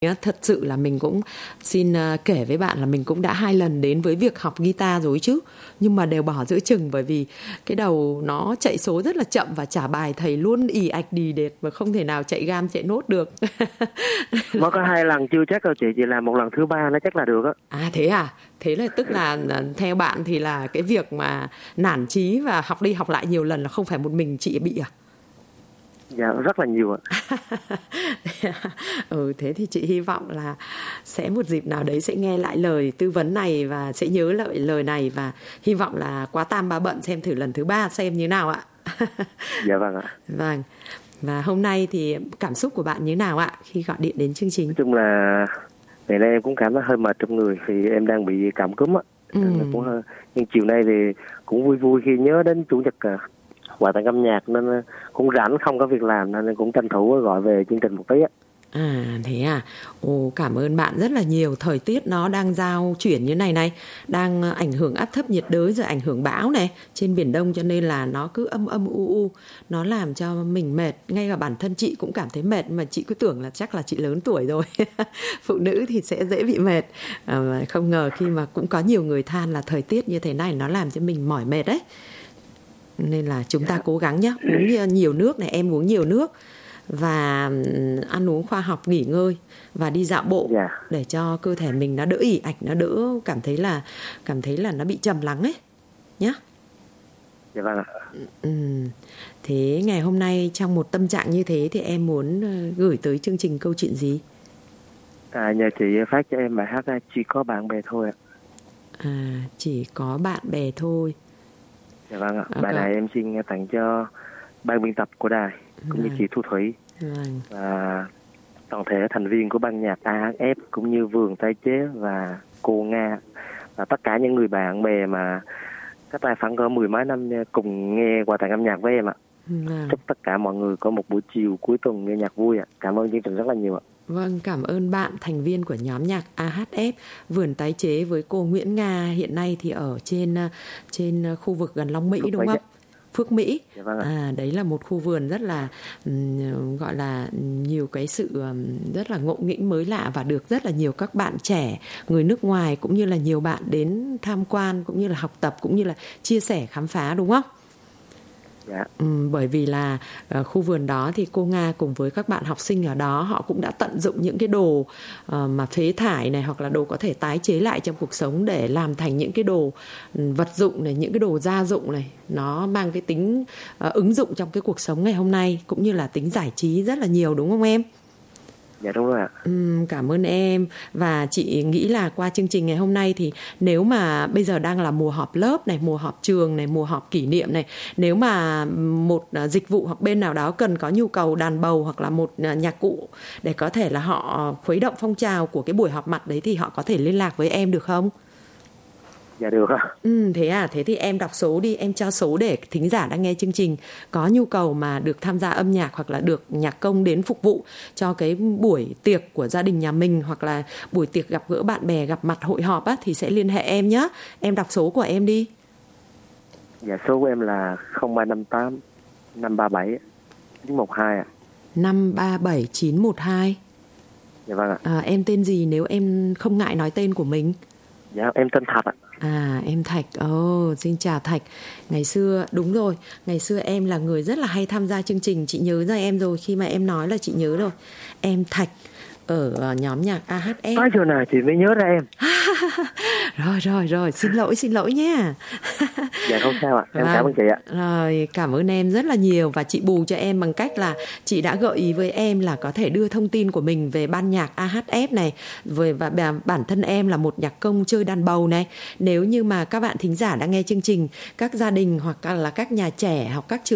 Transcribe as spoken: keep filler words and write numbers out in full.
Thật sự là mình cũng xin kể với bạn là mình cũng đã hai lần đến với việc học guitar rồi chứ, nhưng mà đều bỏ giữa chừng bởi vì cái đầu nó chạy số rất là chậm và trả bài thầy luôn ì ạch đì đệt và không thể nào chạy gam chạy nốt được. Mới có hai lần chưa chắc đâu chị, chị làm một lần thứ ba nó chắc là được á. À thế à? Thế là tức là theo bạn thì là cái việc mà nản chí và học đi học lại nhiều lần là không phải một mình chị bị à? Dạ rất là nhiều ạ. Ừ, thế thì chị hy vọng là sẽ một dịp nào đấy sẽ nghe lại lời tư vấn này và sẽ nhớ lại lời này, và hy vọng là quá tam ba bận xem thử lần thứ ba xem như nào ạ. Dạ vâng ạ. Vâng. Và hôm nay thì cảm xúc của bạn như nào ạ khi gọi điện đến chương trình? Nói chung là ngày nay em cũng cảm thấy hơi mệt trong người vì em đang bị cảm cúm á. Ừ. Cũng hơi... Nhưng chiều nay thì cũng vui vui khi nhớ đến chủ nhật à. Quà tặng âm nhạc nên cũng rảnh không có việc làm nên cũng tranh thủ gọi về chương trình một tí á. À thế à. Ồ, cảm ơn bạn rất là nhiều. Thời tiết nó đang giao chuyển như này này, đang ảnh hưởng áp thấp nhiệt đới rồi ảnh hưởng bão này trên Biển Đông, cho nên là nó cứ âm âm u u, nó làm cho mình mệt. Ngay cả bản thân chị cũng cảm thấy mệt, mà chị cứ tưởng là chắc là chị lớn tuổi rồi. Phụ nữ thì sẽ dễ bị mệt, à, không ngờ khi mà cũng có nhiều người than là thời tiết như thế này nó làm cho mình mỏi mệt đấy. Nên là chúng ta cố gắng nhé, uống nhiều nước này, em uống nhiều nước và ăn uống khoa học, nghỉ ngơi và đi dạo bộ, yeah, để cho cơ thể mình nó đỡ ì ạch, nó đỡ cảm thấy là cảm thấy là nó bị trầm lắng ấy nhé. Dạ vâng ạ. Ừ. Thế ngày hôm nay trong một tâm trạng như thế thì em muốn gửi tới chương trình câu chuyện gì? À, nhờ chị phát cho em bài hát Chỉ Có Bạn Bè Thôi ạ. À, Chỉ Có Bạn Bè Thôi. Dạ vâng ạ. Okay. Bài này em xin tặng cho ban biên tập của đài cũng như chị Thu Thủy, vâng, và toàn thể thành viên của ban nhạc a hát ép cũng như vườn tái chế và cô Nga và tất cả những người bạn bè mà cách đây khoảng cỡ mười mấy năm cùng nghe quà tặng âm nhạc với em ạ. vâng. Chúc tất cả mọi người có một buổi chiều cuối tuần nghe nhạc vui ạ. Cảm ơn chương trình rất là nhiều ạ. Vâng, cảm ơn bạn, thành viên của nhóm nhạc a hát ép Vườn Tái Chế với cô Nguyễn Nga, hiện nay thì ở trên trên khu vực gần Long Mỹ, Phước đúng không? Phước Mỹ. Dạ vâng ạ. À, đấy là một khu vườn rất là um, gọi là nhiều cái sự um, rất là ngộ nghĩnh mới lạ, và được rất là nhiều các bạn trẻ, người nước ngoài cũng như là nhiều bạn đến tham quan cũng như là học tập cũng như là chia sẻ khám phá, đúng không? Dạ. Ừ, bởi vì là uh, khu vườn đó thì cô Nga cùng với các bạn học sinh ở đó họ cũng đã tận dụng những cái đồ uh, mà phế thải này, hoặc là đồ có thể tái chế lại trong cuộc sống để làm thành những cái đồ um, vật dụng này, những cái đồ gia dụng này, nó mang cái tính uh, ứng dụng trong cái cuộc sống ngày hôm nay cũng như là tính giải trí rất là nhiều, đúng không em? Dạ đúng rồi ạ. Uhm, cảm ơn em. Và chị nghĩ là qua chương trình ngày hôm nay thì nếu mà bây giờ đang là mùa họp lớp này, mùa họp trường này, mùa họp kỷ niệm này, nếu mà một dịch vụ hoặc bên nào đó cần có nhu cầu đàn bầu hoặc là một nhạc cụ để có thể là họ khuấy động phong trào của cái buổi họp mặt đấy thì họ có thể liên lạc với em được không? Dạ được ạ. Ừ, thế à, thế thì em đọc số đi, em cho số để thính giả đang nghe chương trình có nhu cầu mà được tham gia âm nhạc hoặc là được nhạc công đến phục vụ cho cái buổi tiệc của gia đình nhà mình, hoặc là buổi tiệc gặp gỡ bạn bè, gặp mặt hội họp á, thì sẽ liên hệ em nhé. Em đọc số của em đi. Dạ số của em là không ba năm tám năm ba bảy chín một hai ạ. năm ba bảy chín một hai. Dạ vâng ạ. À, em tên gì nếu em không ngại nói tên của mình? Dạ em tên Thạch ạ. À, em Thạch. Ồ, oh, xin chào Thạch. Ngày xưa, đúng rồi, ngày xưa em là người rất là hay tham gia chương trình. Chị nhớ ra em rồi, khi mà em nói là chị nhớ rồi. Em Thạch ở nhóm nhạc a hát ép. Nói chỗ nào chị mới nhớ ra em. Rồi, rồi, rồi, xin lỗi, xin lỗi nha. Dạ không sao ạ, em vâng. Cảm ơn chị ạ. Rồi, cảm ơn em rất là nhiều. Và chị bù cho em bằng cách là chị đã gợi ý với em là có thể đưa thông tin của mình về ban nhạc a hát ép này, về và bản thân em là một nhạc công chơi đàn bầu này. Nếu như mà các bạn thính giả đang nghe chương trình, các gia đình hoặc là các nhà trẻ hoặc các trường